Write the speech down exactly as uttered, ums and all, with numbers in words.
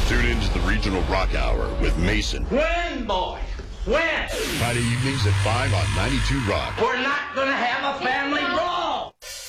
Tune into the Regional Rock Hour with Mason. When, boy? When? Friday evenings at five on ninety-two Rock. We're not going to have a family brawl.